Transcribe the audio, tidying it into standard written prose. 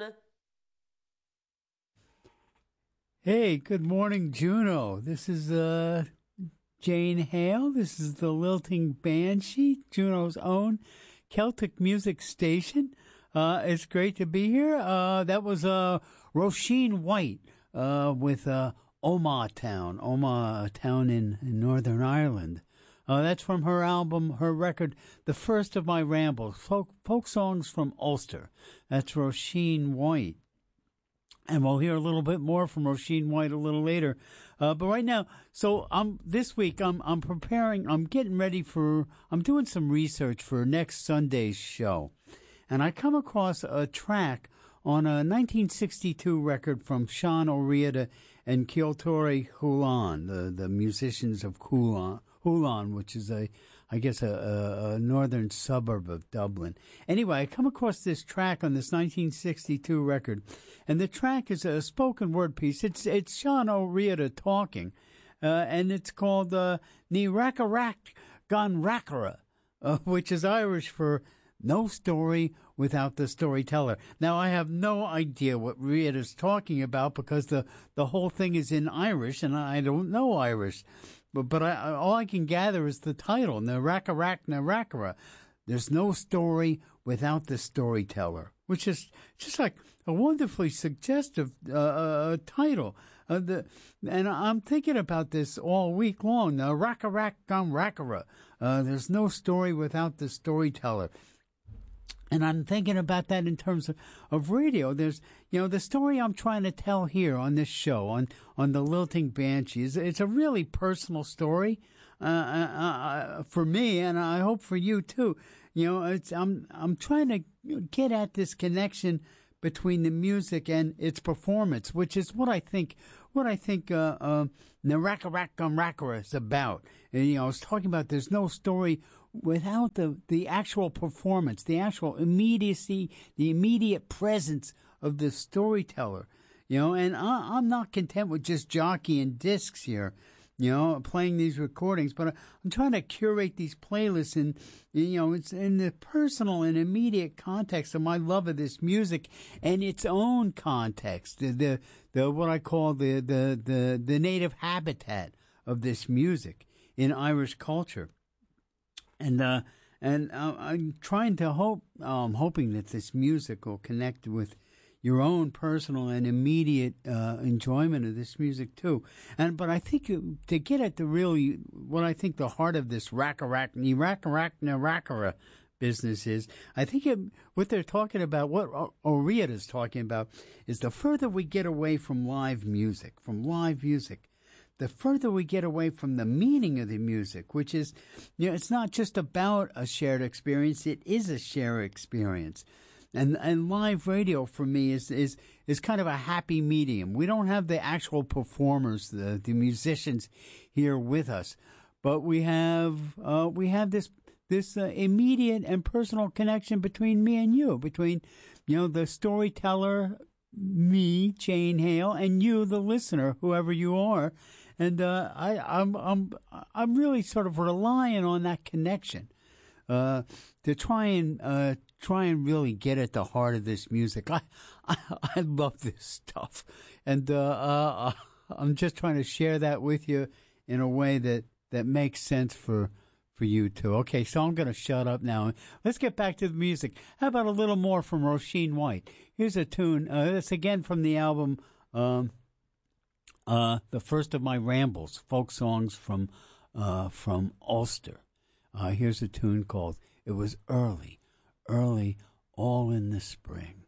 on. Hey, good morning, Juneau. This is Jane Hale. This is the Lilting Banshee, Juneau's own Celtic music station. It's great to be here. That was Roisin White with Omagh Town in Northern Ireland. That's from her album, her record, The First of My Rambles, folk songs from Ulster. That's Roisin White. And we'll hear a little bit more from Roisin White a little later. But right now, so this week I'm preparing, I'm doing some research for next Sunday's show. And I come across a track on a 1962 record from Sean O'Riordan and Kiltory Hulan, the musicians of Hulan, which is a northern suburb of Dublin. Anyway, I come across this track on this 1962 record, and the track is a spoken word piece. It's Sean O'Riordan talking, and it's called Ní Rackarach Gan Rackara, which is Irish for no story without the storyteller. Now, I have no idea what Riordan's talking about because the whole thing is in Irish, and I don't know Irish. But all I can gather is the title, Ní Rackarach Na Rackara. There's no story without the storyteller, which is just like a wonderfully suggestive title. And I'm thinking about this all week long. Ní Rackarach Gan Rackara. There's no story without the storyteller. And I'm thinking about that in terms of radio. There's, the story I'm trying to tell here on this show, on the Lilting Banshee, it's a really personal story, for me, and I hope for you too. I'm trying to get at this connection between the music and its performance, which is what I think Ní Rackarach Gan Rackara is about. And, I was talking about there's no story without the actual performance, the actual immediacy, the immediate presence of the storyteller. And I'm not content with just jockeying discs here, playing these recordings, but I'm trying to curate these playlists and, it's in the personal and immediate context of my love of this music and its own context, the what I call the native habitat of this music in Irish culture. And I'm trying to hoping that this music will connect with your own personal and immediate enjoyment of this music too. But I think to get at what I think the heart of this Ní Rackarach Na Rackara business is, I think what they're talking about, what O'Riordan is talking about, is the further we get away from live music, the further we get away from the meaning of the music, which is, it's not just about a shared experience, it is a shared experience. And live radio for me is kind of a happy medium. We don't have the actual performers, the musicians here with us, but we have this immediate and personal connection between me and you, between, the storyteller, me, Jane Hale, and you, the listener, whoever you are. And I'm really sort of relying on that connection to try and really get at the heart of this music. I love this stuff, and I'm just trying to share that with you in a way that makes sense for you too. Okay, so I'm going to shut up now. Let's get back to the music. How about a little more from Roisin White? Here's a tune. It's again from the album The First of My Rambles, folk songs from Ulster. Here's a tune called It Was Early, Early, All in the Spring.